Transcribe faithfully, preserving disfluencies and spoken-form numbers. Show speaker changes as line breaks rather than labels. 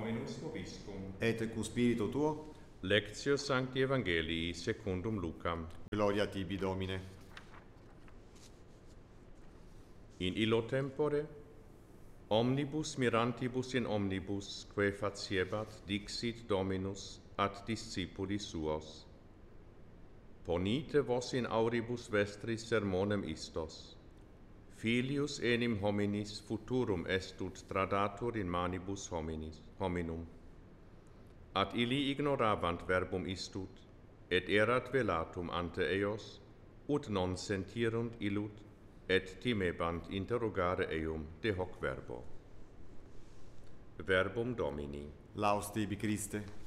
Dominus vobiscum.
Et cum spiritu tuo,
Lectio Sancti Evangelii secundum Lucam.
gloria tibi, Domine.
In illo tempore, omnibus mirantibus in omnibus, quae faciebat, dixit Dominus ad discipulis suos. Ponite vos in auribus vestris sermonem istos. Filius enim hominis futurum estut tradatur in manibus hominis, hominum. Ad illi ignoravant verbum istut, et erat velatum ante eos, ut non sentirunt illud, et timebant interrogare eum de hoc verbo. Verbum Domini.
Laus tibi, Christe.